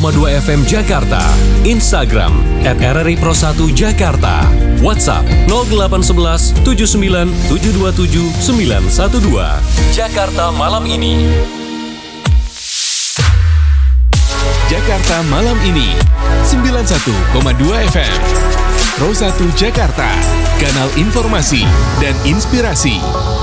FM Jakarta, Instagram @RRI Pro 1 Jakarta, WhatsApp 0811 79 727 912. Jakarta Malam Ini. Jakarta Malam Ini 91,2 FM Pro 1 Jakarta, kanal informasi dan inspirasi.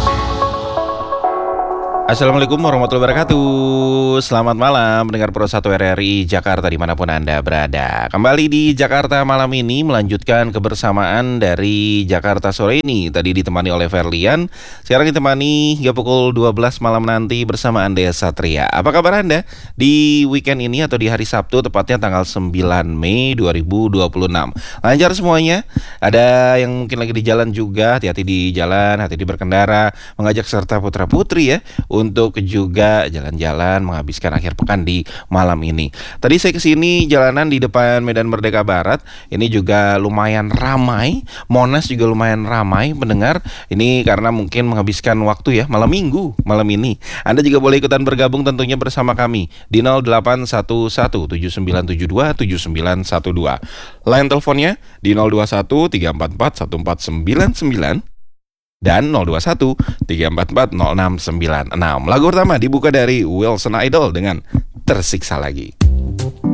Assalamualaikum warahmatullahi wabarakatuh. Selamat malam pendengar Pro 1 RRI Jakarta dimanapun Anda berada. Kembali di Jakarta Malam Ini melanjutkan kebersamaan dari Jakarta sore ini. Tadi ditemani oleh Ferlian, sekarang ditemani hingga pukul 12 malam nanti bersama Anda Satria. Apa kabar Anda di weekend ini atau di hari Sabtu tepatnya tanggal 9 Mei 2026? Lancar semuanya? Ada yang mungkin lagi di jalan juga, hati-hati di jalan, hati-hati berkendara, mengajak serta putra-putri ya untuk juga jalan-jalan menghabiskan akhir pekan di malam ini. Tadi saya kesini jalanan di depan Medan Merdeka Barat, ini juga lumayan ramai. Monas juga lumayan ramai pendengar. Ini karena mungkin menghabiskan waktu ya malam minggu malam ini. Anda juga boleh ikutan bergabung tentunya bersama kami di 081179727912. Line teleponnya di 021-344-1499 dan 021-344-0696. Lagu pertama dibuka dari Wilson Idol dengan Tersiksa Lagi.